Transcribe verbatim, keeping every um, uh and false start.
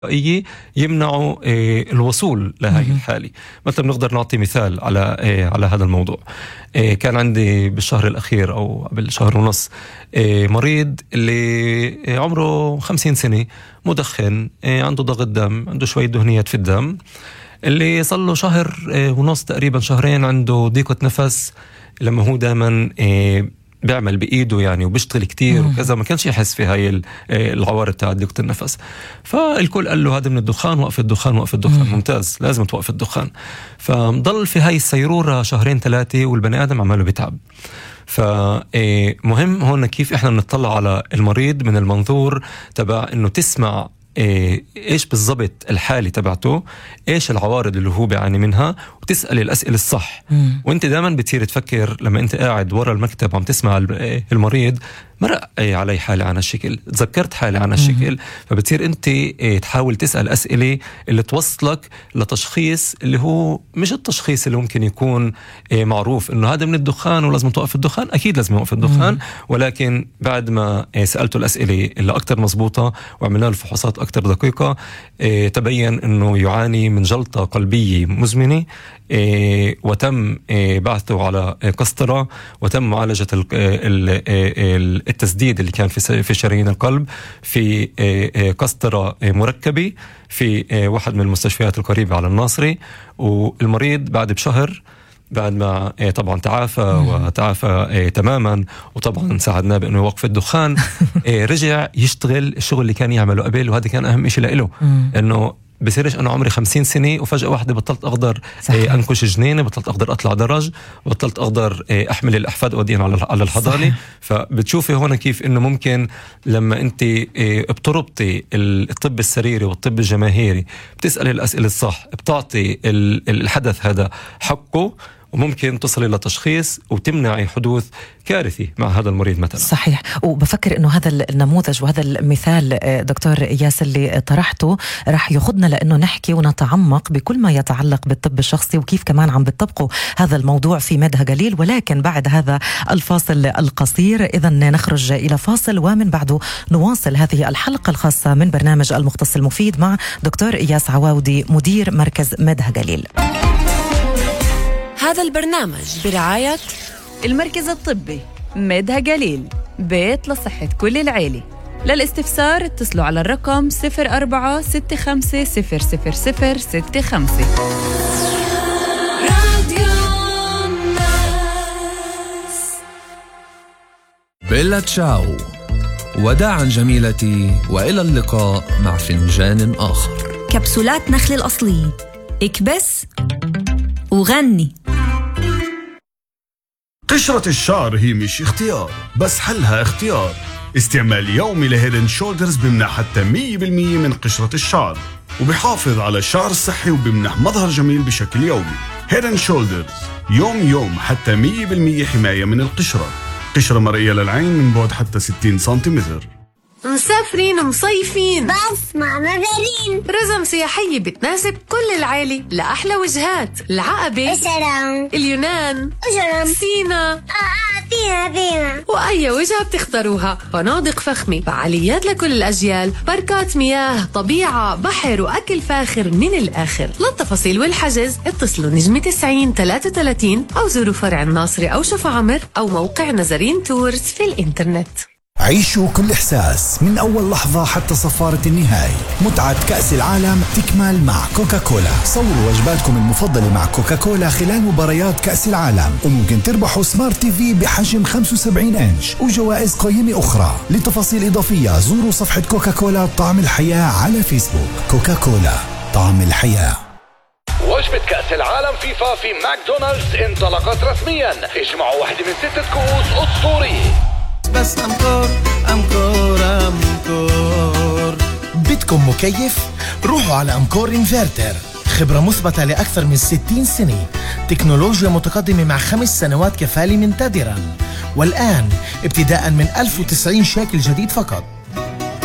يمنعوا الوصول لهذه الحالة. مثلا نقدر نعطي مثال على على هذا الموضوع. كان عندي بالشهر الأخير أو قبل شهر ونص مريض اللي عمره خمسين سنة، مدخن، عنده ضغط دم، عنده شوية دهنيات في الدم، اللي صار له شهر ونص تقريبا شهرين عنده ضيقة نفس، لما هو دائما بيعمل بإيده يعني وبيشتغل كتير وكذا، ما كانش يحس في هاي العوارض تاع ضيقة النفس. فالكل قال له هذا من الدخان، وقف الدخان وقف الدخان. مم. ممتاز، لازم توقف الدخان. فضل في هاي السيرورة شهرين ثلاثة والبني آدم عماله بيتعب. فمهم هون كيف احنا بنطلع على المريض من المنظور تبع انه تسمع ايش بالضبط الحالة تبعته، ايش العوارض اللي هو بيعاني منها، وتسأل الأسئلة الصح. مم. وانت دائما بتصير تفكر لما انت قاعد ورا المكتب عم تسمع المريض، مرق علي حالة عن الشكل، تذكرت حالة عن الشكل، فبتصير انت تحاول تسأل أسئلة اللي توصلك لتشخيص اللي هو مش التشخيص اللي ممكن يكون معروف انه هذا من الدخان ولازم توقف الدخان. اكيد لازم يوقف الدخان، ولكن بعد ما سألته الأسئلة اللي اكتر مزبوطة وعملنا له فحوصات اكتر دقيقة، تبين انه يعاني من جلطة قلبية مزمنة، وتم بعثه على قسطرة، وتم معالجة التسديد اللي كان في شرايين القلب في قسطرة مركبة في واحد من المستشفيات القريبة على الناصري. والمريض بعد بشهر، بعد ما طبعا تعافى وتعافى تماما، وطبعا ساعدناه بأنه يوقف الدخان، رجع يشتغل الشغل اللي كان يعمله قبل. وهذا كان أهم إشي لإله، إنه بصيرش أنا عمري خمسين سنة وفجأة واحدة بطلت أقدر صحيح. أنكش جنينة، بطلت أقدر أطلع درج، بطلت أقدر أحمل الأحفاد وأوديهم على الحضانة. فبتشوفي هنا كيف إنه ممكن لما أنت بتربطي الطب السريري والطب الجماهيري، بتسألي الأسئلة الصح، بتعطي الحدث هذا حقه، وممكن تصلي لتشخيص وتمنعي حدوث كارثي مع هذا المريض مثلا. صحيح. وبفكر انه هذا النموذج وهذا المثال دكتور إياس اللي طرحته راح ياخذنا لانه نحكي ونتعمق بكل ما يتعلق بالطب الشخصي، وكيف كمان عم بتطبقوا هذا الموضوع في مدها قليل. ولكن بعد هذا الفاصل القصير، اذا نخرج الى فاصل ومن بعده نواصل هذه الحلقة الخاصة من برنامج المختص المفيد مع دكتور إياس عواودي مدير مركز مدها قليل. هذا البرنامج برعاية المركز الطبي مدها قليل، بيت لصحة كل العيلة. للاستفسار اتصلوا على الرقم صفر أربعة ستة خمسة صفر صفر صفر ستة خمسة. بيلا تشاو، وداعا جميلتي، وإلى اللقاء مع فنجان آخر. كبسولات نخل الأصلية، اكبس وغني. قشرة الشعر هي مش اختيار، بس حلها اختيار. استعمال يومي لهيدن شولدرز بمنح حتى مية بالمية من قشرة الشعر، وبيحافظ على الشعر الصحي، وبمنح مظهر جميل بشكل يومي. هيدن شولدرز يوم يوم حتى مية بالمية حماية من القشرة. قشرة مرئية للعين من بعد حتى ستين سنتيمتر. مسافرين ومصيفين، بس مع مغارين، رزم سياحية بتناسب كل العائلة لأحلى وجهات: العقبة، السلام، اليونان، أجرم، سينا، آه فيها فيها وأي وجهة بتختاروها. فنادق فخمة، فعاليات لكل الأجيال، باركات مياه، طبيعة، بحر، وأكل فاخر من الآخر. للتفاصيل والحجز اتصلوا نجمة تسعين ثلاثة وثلاثين أو زوروا فرع الناصري أو شفا عمر أو موقع نزرين تورز في الإنترنت. عيشوا كل إحساس من أول لحظة حتى صفارة النهاية. متعة كأس العالم تكمل مع كوكاكولا. صوروا وجباتكم المفضلة مع كوكاكولا خلال مباريات كأس العالم، وممكن تربحوا سمارت تي في بحجم خمسة وسبعين إنش وجوائز قيمة أخرى. لتفاصيل إضافية زوروا صفحة كوكاكولا طعم الحياة على فيسبوك. كوكاكولا طعم الحياة. وجبة كأس العالم فيفا في ماكدونالدز انطلقت رسميا. اجمعوا واحدة من ستة كؤوس أسطورية. بس أمكور أمكور أمكور. بدكم مكيف؟ روحوا على أمكور إنفرتر، خبرة مثبتة لأكثر من ستين سنة، تكنولوجيا متقدمة مع خمس سنوات كفالة منتظرا، والآن ابتداء من ألف وتسعين شيكل جديد فقط.